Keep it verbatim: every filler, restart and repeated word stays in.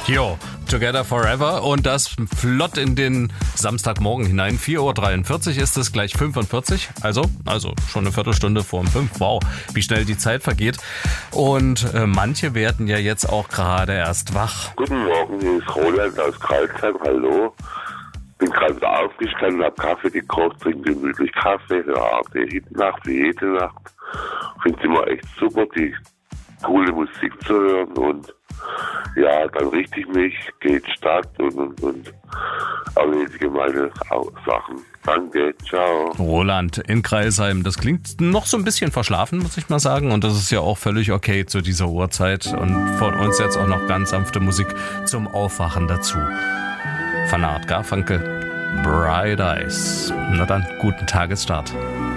Jo, Together Forever und das flott in den Samstagmorgen hinein. vier Uhr dreiundvierzig ist es, gleich fünfundvierzig. Also, also schon eine Viertelstunde vor um fünf. Wow, wie schnell die Zeit vergeht. Und äh, manche werden ja jetzt auch gerade erst wach. Guten Morgen, hier ist Roland aus Karlsheim. Hallo. Bin gerade aufgestanden, hab Kaffee gekocht, trinke gemütlich Kaffee, ja, jede Nacht wie jede Nacht. Finde es immer echt super, die coole Musik zu hören und ja, dann richte ich mich, gehe in die Stadt und, und, und erledige meine Sachen. Danke, ciao. Roland in Crailsheim, das klingt noch so ein bisschen verschlafen, muss ich mal sagen. Und das ist ja auch völlig okay zu dieser Uhrzeit. Und von uns jetzt auch noch ganz sanfte Musik zum Aufwachen dazu. Von Art Garfunkel, Bright Eyes. Na dann, guten Tagesstart.